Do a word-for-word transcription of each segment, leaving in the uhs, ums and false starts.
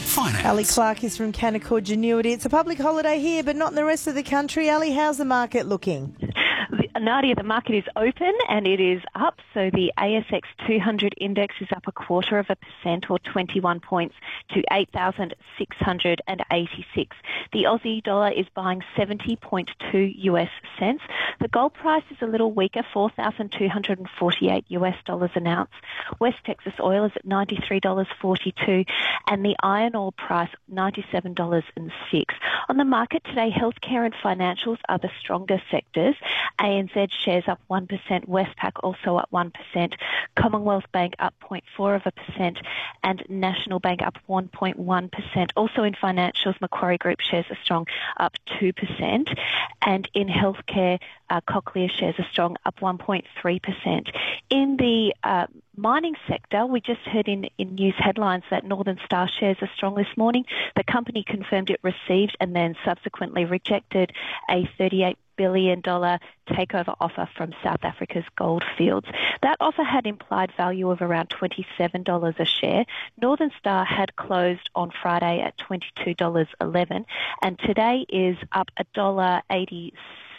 finance. Ali Clark is from Canaccord Genuity. It's a public holiday here, but not in the rest of the country. Ali, how's the market looking? Nadia, the market is open and it is up. So the A S X two hundred index is up a quarter of a percent or twenty-one points to eight thousand six hundred eighty-six. The Aussie dollar is buying seventy point two U S cents. The gold price is a little weaker, four thousand two hundred forty-eight U S dollars an ounce. West Texas oil is at ninety-three dollars forty-two and the iron ore price ninety-seven dollars and six. On the market today, healthcare and financials are the stronger sectors. A N Z shares up one percent, Westpac also up one percent, Commonwealth Bank up zero point four of a percent and National Bank up one point one percent. Also in financials, Macquarie Group shares are strong, up two percent. And in healthcare, uh, Cochlear shares are strong, up one point three percent. In the uh, mining sector, we just heard in, in news headlines that Northern Star shares are strong this morning. The company confirmed it received and then subsequently rejected a thirty-eight billion dollars takeover offer from South Africa's Goldfields. That offer had implied value of around twenty-seven dollars a share. Northern Star had closed on Friday at twenty-two dollars eleven and today is up one dollar eighty-seven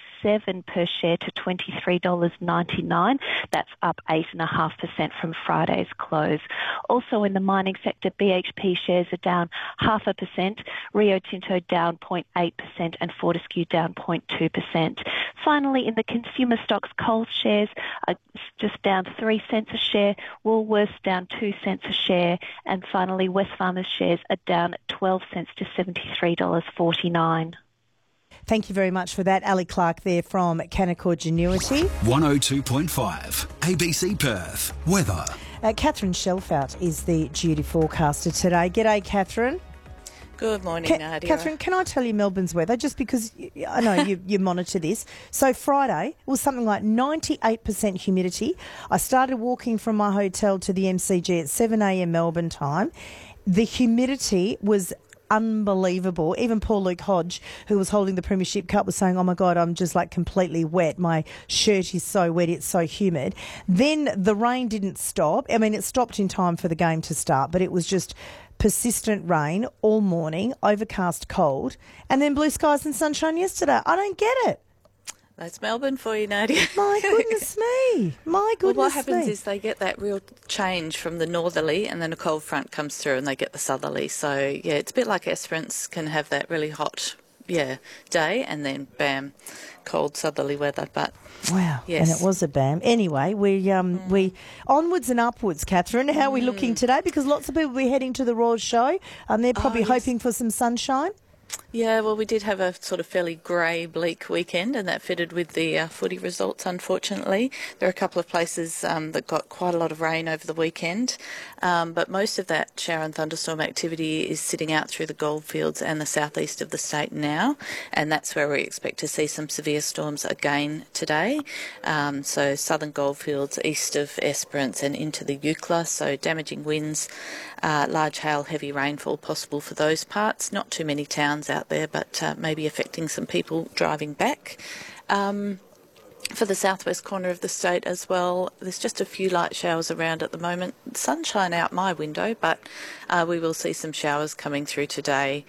per share to twenty-three dollars ninety-nine. That's up eight point five percent from Friday's close. Also in the mining sector, B H P shares are down half a percent, Rio Tinto down zero point eight percent and Fortescue down zero point two percent. Finally, in the consumer stocks, Coles shares are just down three cents a share, Woolworths down two cents a share, and finally Wesfarmers shares are down twelve cents to seventy-three dollars forty-nine. Thank you very much for that. Ali Clark there from Canaccord Genuity. one oh two point five A B C Perth. Weather. Uh, Catherine Shelfout is the duty forecaster today. G'day, Catherine. Good morning, Ca- Nadia. Catherine, can I tell you Melbourne's weather, just because I know you, you monitor this. So Friday was something like ninety-eight percent humidity. I started walking from my hotel to the M C G at seven a.m. Melbourne time. The humidity was unbelievable. Even poor Luke Hodge, who was holding the Premiership Cup, was saying, oh my God, I'm just like completely wet. My shirt is so wet, it's so humid. Then the rain didn't stop. I mean, it stopped in time for the game to start, but it was just persistent rain all morning, overcast, cold, and then blue skies and sunshine yesterday. I don't get it. That's Melbourne for you, Nadia. My goodness me. My goodness me. Well, what happens me. is they get that real change from the northerly and then a cold front comes through and they get the southerly. So, yeah, it's a bit like Esperance can have that really hot, yeah, day and then, bam, cold southerly weather. But wow, yes. And it was a bam. Anyway, we um mm. we onwards and upwards, Catherine. How are we looking today? Because lots of people will be heading to the Royal Show and they're probably oh, yes. hoping for some sunshine. Yeah, well, we did have a sort of fairly grey, bleak weekend, and that fitted with the uh, footy results, unfortunately. There are a couple of places um, that got quite a lot of rain over the weekend, um, but most of that shower and thunderstorm activity is sitting out through the Goldfields and the southeast of the state now, and that's where we expect to see some severe storms again today. Um, so southern Goldfields, east of Esperance and into the Eucla, so damaging winds, uh, large hail, heavy rainfall possible for those parts. Not too many towns out there, but uh, maybe affecting some people driving back. Um, for the southwest corner of the state as well, there's just a few light showers around at the moment. Sunshine out my window, but uh, we will see some showers coming through today.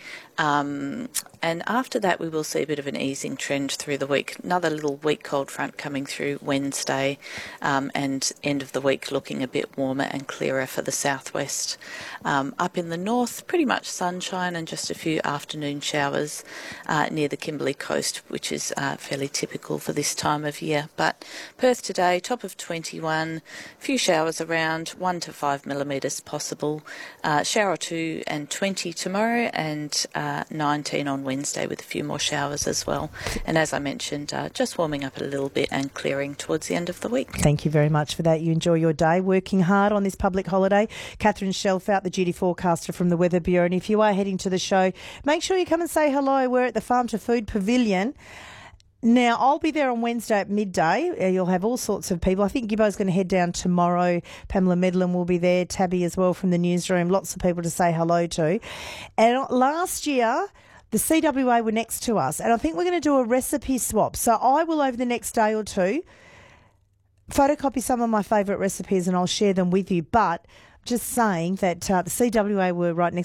Um, and after that, we will see a bit of an easing trend through the week. Another little weak cold front coming through Wednesday, um, and end of the week looking a bit warmer and clearer for the southwest. Um, up in the north, pretty much sunshine and just a few afternoon showers uh, near the Kimberley coast, which is uh, fairly typical for this time of year. But Perth today, top of twenty-one, few showers around, one to five millimetres possible. Uh, shower two and twenty tomorrow, and uh, nineteen on Wednesday with a few more showers as well. And as I mentioned, uh, just warming up a little bit and clearing towards the end of the week. Thank you very much for that. You enjoy your day working hard on this public holiday. Catherine Shelfout, the duty forecaster from the Weather Bureau. And if you are heading to the show, make sure you come and say hello. We're at the Farm to Food Pavilion. Now, I'll be there on Wednesday at midday. You'll have all sorts of people. I think Gibbo's going to head down tomorrow. Pamela Medlin will be there. Tabby as well from the newsroom. Lots of people to say hello to. And last year, the C W A were next to us. And I think we're going to do a recipe swap. So I will, over the next day or two, photocopy some of my favourite recipes and I'll share them with you. But just saying that uh, the C W A were right next